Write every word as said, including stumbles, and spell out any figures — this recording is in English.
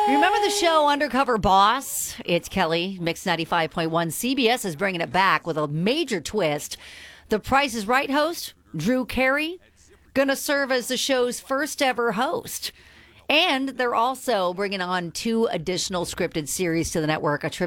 Remember the show Undercover Boss? It's Kelly, Mix ninety-five point one. C B S is bringing it back with a major twist. The Price is Right host, Drew Carey, going to serve as the show's first ever host. And they're also bringing on two additional scripted series to the network, a